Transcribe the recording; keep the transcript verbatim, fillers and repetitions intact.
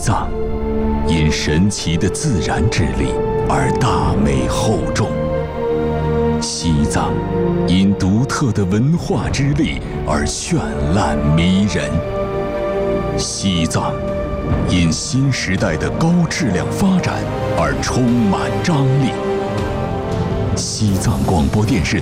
藏因神奇的自然之力而大美厚重，西藏因独特的文化之力而绚烂迷人，西藏因新时代的高质量发展而充满张力。西藏广播电视台